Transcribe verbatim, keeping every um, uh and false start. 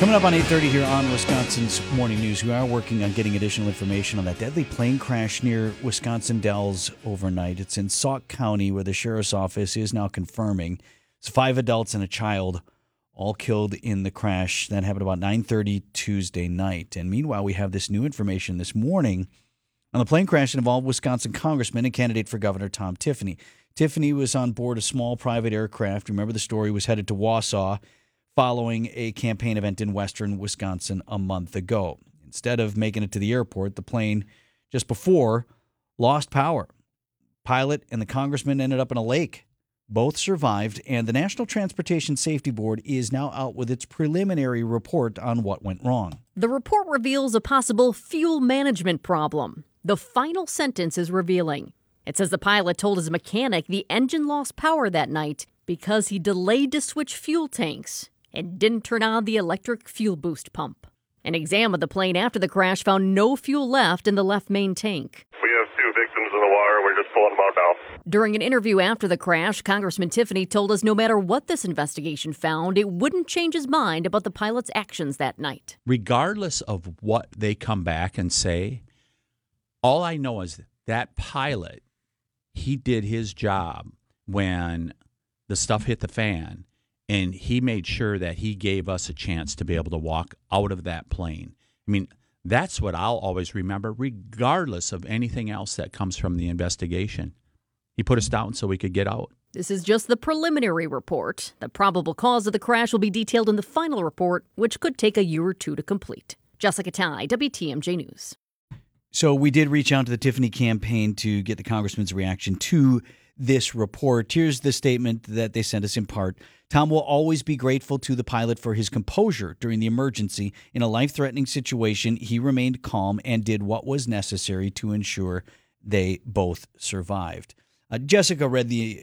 Coming up on eight thirty here on Wisconsin's Morning News, we are working on getting additional information on that deadly plane crash near Wisconsin Dells overnight. It's in Sauk County, where the sheriff's office is now confirming it's five adults and a child all killed in the crash. That happened about nine thirty Tuesday night. And meanwhile, we have this new information this morning on the plane crash that involved Wisconsin Congressman and candidate for governor Tom Tiffany. Tiffany was on board a small private aircraft. Remember the story, was headed to Wausau following a campaign event in western Wisconsin a month ago. Instead of making it to the airport, the plane just before lost power. Pilot and the congressman ended up in a lake. Both survived, and the National Transportation Safety Board is now out with its preliminary report on what went wrong. The report reveals a possible fuel management problem. The final sentence is revealing. It says the pilot told his mechanic the engine lost power that night because he delayed to switch fuel tanks and didn't turn on the electric fuel boost pump. An exam of the plane after the crash found no fuel left in the left main tank. We have two victims in the water. We're just pulling them out now. During an interview after the crash, Congressman Tiffany told us no matter what this investigation found, it wouldn't change his mind about the pilot's actions that night. Regardless of what they come back and say, all I know is that pilot, he did his job when the stuff hit the fan. And he made sure that he gave us a chance to be able to walk out of that plane. I mean, that's what I'll always remember, regardless of anything else that comes from the investigation. He put us down so we could get out. This is just the preliminary report. The probable cause of the crash will be detailed in the final report, which could take a year or two to complete. Jessica Tai, W T M J News. So we did reach out to the Tiffany campaign to get the congressman's reaction to this report. Here's the statement that they sent us in part. Tom will always be grateful to the pilot for his composure during the emergency. In a life-threatening situation, he remained calm and did what was necessary to ensure they both survived. Uh, Jessica read the